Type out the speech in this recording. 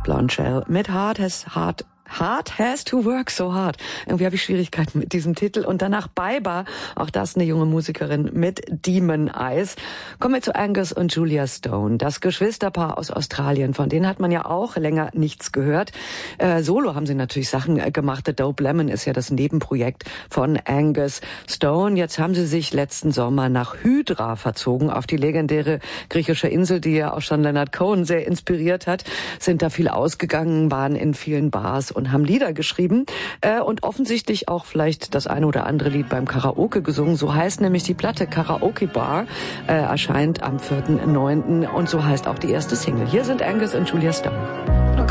Blonde Shell mit Heart Has to Work So Hard. Irgendwie habe ich Schwierigkeiten mit diesem Titel. Und danach Baiba, auch das eine junge Musikerin mit Demon Eyes. Kommen wir zu Angus und Julia Stone, das Geschwisterpaar aus Australien. Von denen hat man ja auch länger nichts gehört. Solo haben sie natürlich Sachen gemacht. The Dope Lemon ist ja das Nebenprojekt von Angus Stone. Jetzt haben sie sich letzten Sommer nach Hydra verzogen, auf die legendäre griechische Insel, die ja auch schon Leonard Cohen sehr inspiriert hat. Sind da viel ausgegangen, waren in vielen Bars und haben Lieder geschrieben und offensichtlich auch vielleicht das eine oder andere Lied beim Karaoke gesungen. So heißt nämlich die Platte Karaoke Bar, erscheint am 4.9. und so heißt auch die erste Single. Hier sind Angus und Julia Stone.